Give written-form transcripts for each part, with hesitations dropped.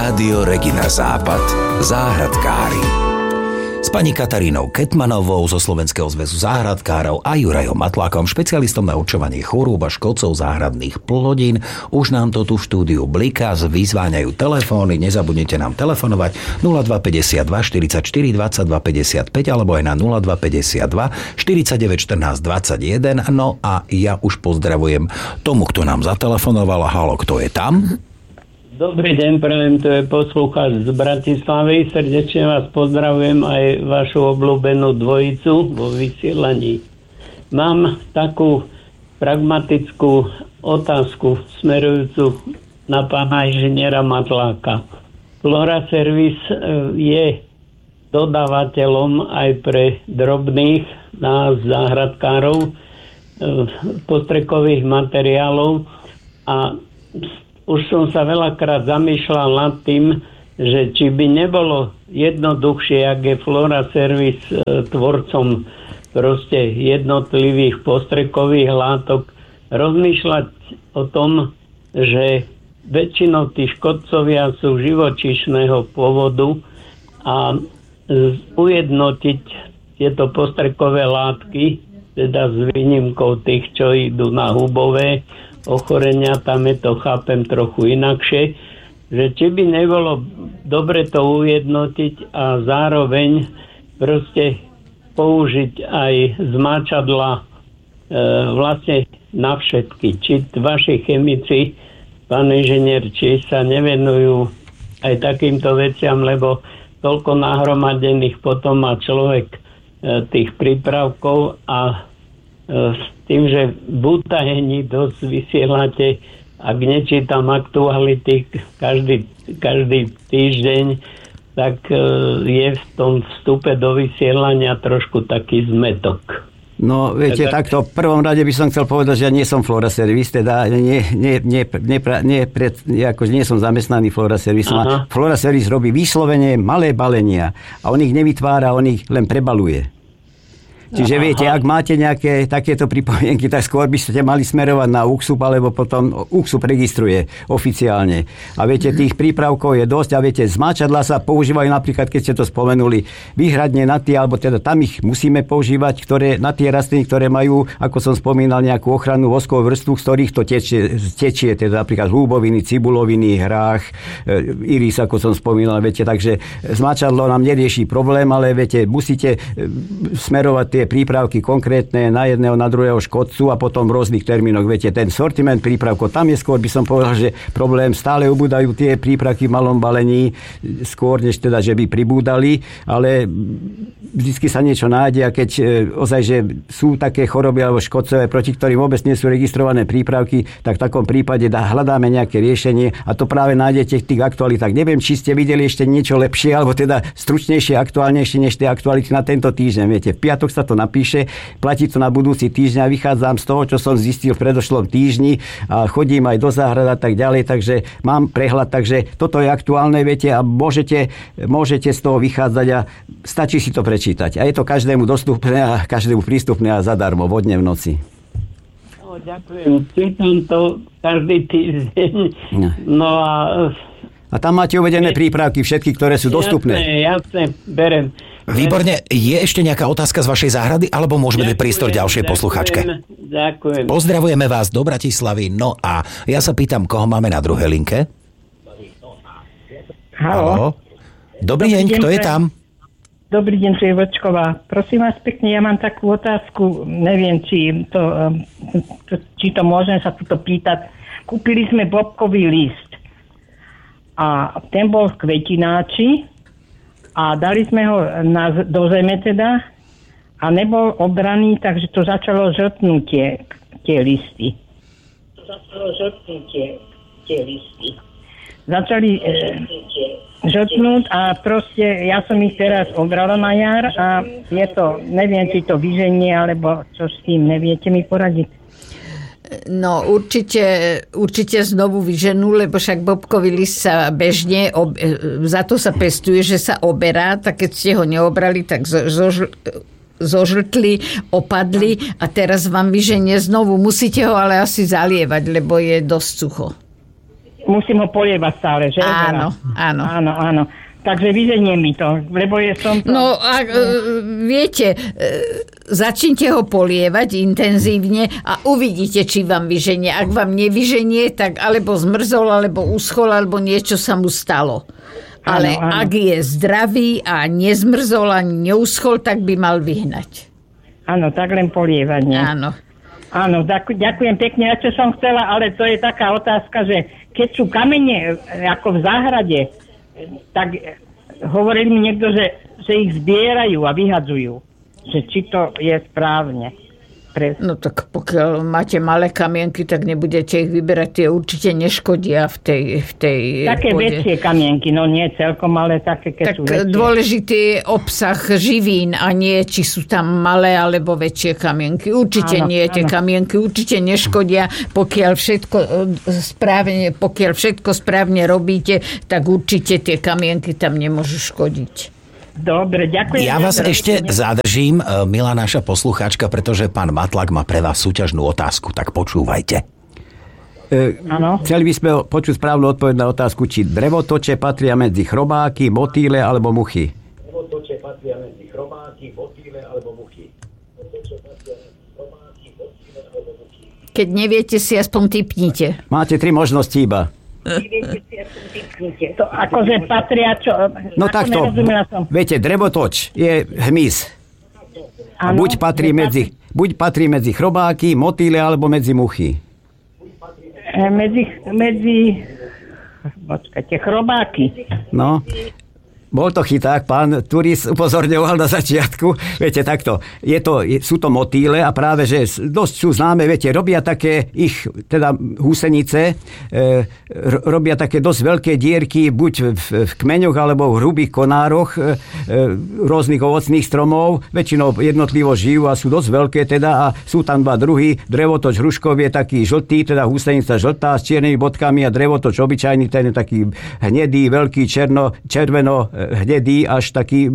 Rádio Regina Západ. Záhradkári. S pani Katarínou Ketmanovou zo Slovenského zväzu záhradkárov a Jurajom Matlákom, špecialistom na určovanie chorôb a škodcov záhradných plodín. Už nám to tu v štúdiu bliká, vyzváňajú telefóny, nezabudnite nám telefonovať 0252 44 22 55 alebo aj na 0252 49 14 21. No a ja už pozdravujem tomu, kto nám zatelefonoval. Halo, kto je tam? Dobrý deň, prajem, to je poslucháč z Bratislavy. Srdečne vás pozdravujem aj vašu obľúbenú dvojicu vo vysielaní. Mám takú pragmatickú otázku smerujúcu na pána inžiniera Matláka. Flora Service je dodávateľom aj pre drobných nás záhradkárov postrekových materiálov a už som sa veľakrát zamýšľal nad tým, že či by nebolo jednoduchšie, ak je Flora Service tvorcom proste jednotlivých postrekových látok, rozmýšľať o tom, že väčšinou tí škodcovia sú živočíšneho pôvodu a ujednotiť tieto postrekové látky, teda s výnimkou tých, čo idú na hubové ochorenia, tam je to, chápem, trochu inakšie, že či by nebolo dobre to ujednotiť a zároveň proste použiť aj zmáčadla vlastne na všetky. Či vaši chemici, pán inžinier, či sa nevenujú aj takýmto veciam, lebo toľko nahromadených potom má človek tých prípravkov a s tým, že v utajení dosť vysielate, ak nečítam aktuality každý týždeň, tak je v tom vstupe do vysielania trošku taký zmetok. No, viete, takto v prvom rade by som chcel povedať, že ja nie som Flora Service, teda nie som zamestnaný Flora Service. Flora Service robí vyslovene malé balenia a on ich nevytvára, on ich len prebaluje. Čiže viete, ak máte nejaké takéto pripomienky, tak skôr by ste mali smerovať na UKSUP, alebo potom UKSUP registruje oficiálne. A viete, tých prípravkov je dosť a viete, zmáčadlá sa používajú napríklad, keď ste to spomenuli, výhradne na tie, alebo teda tam ich musíme používať, na tie rastliny, ktoré majú, ako som spomínal, nejakú ochrannú voskovú vrstvu, z ktorých to tečie, teda napríklad húboviny, cibuloviny, hrách, iris, ako som spomínal, viete, takže zmáčadlo nám nerieši problém, ale viete, musíte smerovať tie prípravky konkrétne na jedného, na druhého škodcu a potom v rôznych termínoch. Viete, ten sortiment prípravkov, tam je skôr, by som povedal, že problém, stále ubúdajú tie prípravky v malom balení, skôr než teda, že by pribúdali, ale vždycky sa niečo nájde a keď ozaj, že sú také choroby alebo škodcové, proti ktorým vôbec nie sú registrované prípravky, tak v takom prípade hľadáme nejaké riešenie a to práve nájdete v tých aktualitách. Neviem, či ste videli ešte niečo lepšie, alebo teda stručnejšie, aktuálnejšie než tie aktuality na tento týždeň. Viete, v piatok sa to napíše, platí to na budúci týždeň a vychádzam z toho, čo som zistil v predošlom týždni a chodím aj do záhrad a tak ďalej, takže mám prehľad, takže toto je aktuálne, viete, a môžete z toho vychádzať a stačí si to prečítať. A je to každému dostupné a každému prístupné a zadarmo, vodne v noci. No, ďakujem. Čítam to každý týždeň. No a tam máte uvedené prípravky, všetky, ktoré sú dostupné. Jasné, berem. Výborne. Je ešte nejaká otázka z vašej záhrady, alebo môžeme dať priestor ďalšej posluchačke? Ďakujem. Pozdravujeme vás do Bratislavy. No a ja sa pýtam, koho máme na druhej linke? Haló. Dobrý deň, kto je tam? Dobrý deň, tu je Vočková. Prosím vás pekne, ja mám takú otázku, neviem, či to môžem sa tuto pýtať. Kúpili sme bobkový list a ten bol v kvetináči a dali sme ho do zeme teda a nebol obraný, takže to začalo žltnúť tie listy. Začali žltnúť a proste ja som ich teraz obrala na jar a je to, neviem, či to vyženie, alebo čo s tým, neviete mi poradiť? No určite znovu vyženú, lebo však bobkový list sa bežne, za to sa pestuje, že sa oberá, tak keď ste ho neobrali, tak zožltli, opadli a teraz vám vyženie znovu. Musíte ho ale asi zalievať, lebo je dosť sucho. musím ho polievať stále, že? Áno. Áno. Takže vyženie mi to, lebo je som to... No a viete, začnite ho polievať intenzívne a uvidíte, či vám vyženie. Ak vám nevyženie, tak alebo zmrzol, alebo uschol, alebo niečo sa mu stalo. Ale áno. Ak je zdravý a nezmrzol ani neuschol, tak by mal vyhnať. Áno, tak len polievanie. Áno. Áno, ďakujem pekne. A čo som chcela, ale to je taká otázka, že keď sú kamene ako v záhrade, tak hovorili mi niekto, že ich zbierajú a vyhadzujú. Že či to je správne. No tak pokiaľ máte malé kamienky, tak nebudete ich vyberať. Tie určite neškodia v tej také pôde. Väčšie kamienky, no nie celkom, ale také, keď tak sú väčšie. Dôležitý je obsah živín a nie, či sú tam malé alebo väčšie kamienky. Určite nie, tie kamienky určite neškodia. Pokiaľ všetko správne robíte, tak určite tie kamienky tam nemôžu škodiť. Dobre, ďakujem. Ja vás ešte zadržím, milá naša poslucháčka, pretože pán Matlák má pre vás súťažnú otázku, tak počúvajte. Chceli by sme počuť správnu odpoveď na otázku, či drevotoče patria medzi chrobáky, motýle alebo muchy. Drevotoče patria medzi chrobáky, motýle alebo muchy. Keď neviete, si aspoň tipnite. Máte 3 možnosti iba. To akože patria čo? No takto, viete, drevotoč je hmyz. A buď patrí medzi chrobáky, motýle alebo medzi muchy. Počkajte, chrobáky. No. Bol to chyták, pán Turís upozorňoval na začiatku. Viete, takto, sú to motýle a práve, že dosť sú známe, viete, robia také húsenice, robia také dosť veľké dierky, buď v kmeňoch, alebo v hrubých konároch rôznych ovocných stromov, väčšinou jednotlivo žijú a sú dosť veľké a sú tam 2 druhy. Drevotoč hruškov je taký žltý, teda húsenica žltá s čiernymi bodkami a drevotoč obyčajný, ten je taký hnedý, veľký, červeno hnedý, až taký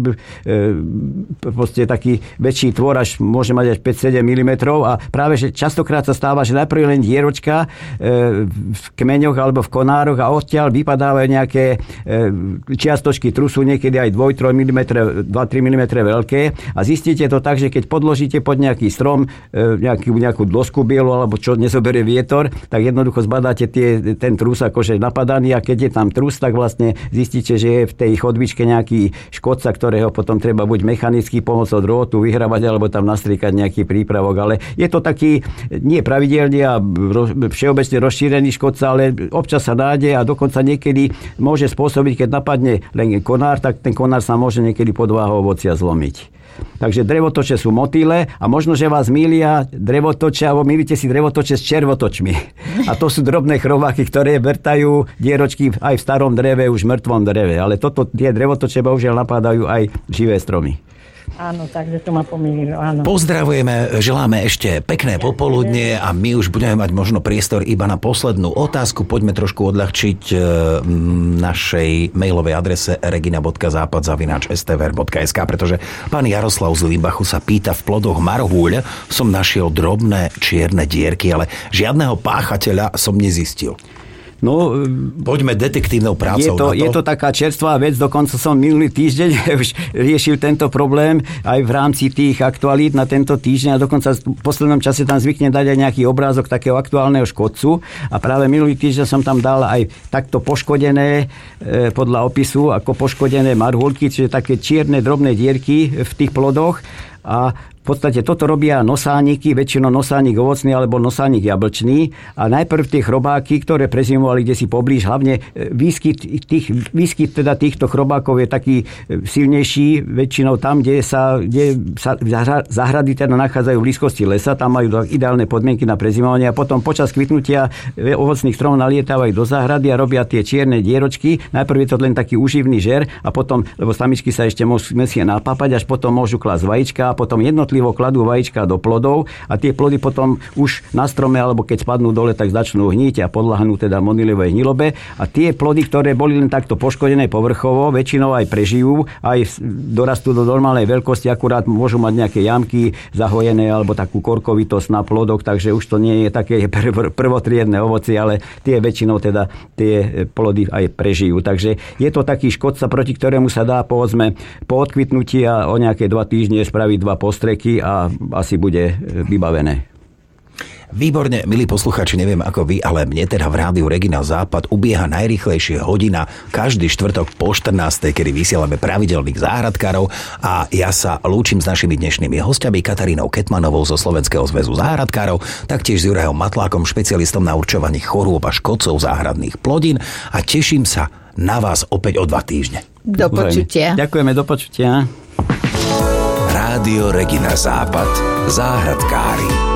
taký väčší tvor, až môže mať až 5-7 mm a práve, že častokrát sa stáva, že najprv len dieročka v kmeňoch alebo v konároch a odtiaľ vypadávajú nejaké čiastočky trusu, niekedy aj 2-3 mm veľké a zistíte to tak, že keď podložíte pod nejaký strom nejakú dosku bielu alebo čo nezoberie vietor, tak jednoducho zbadáte ten trus akože napadaný a keď je tam trus, tak vlastne zistíte, že je v tej chodbičke nejaký škodca, ktorého potom treba buď mechanicky pomocou drôtu vyhrabať, alebo tam nastriekať nejaký prípravok. Ale je to taký nie pravidelný a všeobecne rozšírený škodca, ale občas sa nájde a dokonca niekedy môže spôsobiť, keď napadne len konár, tak ten konár sa môže niekedy pod váhou ovocia zlomiť. Takže drevotoče sú motýle a možno, že vás mýlia drevotoče, alebo mýlite si drevotoče s červotočmi. A to sú drobné chrobáky, ktoré vrtajú dieročky aj v starom dreve, už mŕtvom dreve. Ale tie drevotoče bohužiaľ napádajú aj živé stromy. Áno, takže to ma pomýlilo, áno. Pozdravujeme, želáme ešte pekné popoludnie a my už budeme mať možno priestor iba na poslednú otázku. Poďme trošku odľahčiť našej mailovej adrese regina.západ@stvr.sk, pretože pán Jaroslav z Limbachu sa pýta, v plodoch marhúľ som našiel drobné čierne dierky, ale žiadneho páchateľa som nezistil. No, poďme detektívnou prácou. Je to taká čerstvá vec, dokonca som minulý týždeň už riešil tento problém aj v rámci tých aktualít na tento týždeň a dokonca v poslednom čase tam zvykne dať aj nejaký obrázok takého aktuálneho škodcu a práve minulý týždeň som tam dal aj takto poškodené podľa opisu ako poškodené marhulky, čiže také čierne drobné dierky v tých plodoch a v podstate toto robia nosániky, väčšinou nosánik ovocný alebo nosánik jablčný a najprv tie chrobáky, ktoré prezimovali kde si poblíž, hlavne výskyt týchto chrobákov je taký silnejší, väčšinou tam, kde sa záhrady teda nachádzajú v blízkosti lesa, tam majú ideálne podmienky na prezimovanie a potom počas kvitnutia ovocných stromov nalietávajú do záhrady a robia tie čierne dieročky. Najprv je to len taký uživný žer a potom, lebo samičky sa ešte musia napápať, až potom môžu klásť vajíčka a potom jednotlivo kladú vajíčka do plodov a tie plody potom už na strome alebo keď spadnú dole, tak začnú hniť a podľahnú teda monilevej hnilobe a tie plody, ktoré boli len takto poškodené povrchovo, väčšinou aj prežijú, aj dorastú do normálnej veľkosti, akurát môžu mať nejaké jamky zahojené alebo takú korkovitosť na plodoch, takže už to nie je také prvotriedne ovocie, ale tie väčšinou teda tie plody aj prežijú. Takže je to taký škodca, proti ktorému sa dá povedzme po odkvitnutí a o nejaké 2 týždne spraviť 2 postreky a asi bude vybavené. Výborne, milí posluchači, neviem ako vy, ale mne teda v rádiu Regina Západ ubieha najrýchlejšie hodina každý štvrtok po 14. kedy vysielame pravidelných záhradkárov a ja sa lúčim s našimi dnešnými hostiami Katarínou Ketmanovou zo Slovenského zväzu záhradkárov, taktiež s Jurajom Matlákom, špecialistom na určovanie chorôb a škodcov záhradných plodín a teším sa na vás opäť o 2 týždne. Do počutia. Ďakujeme, do počutia. Rádio Regina Západ. Záhradkári.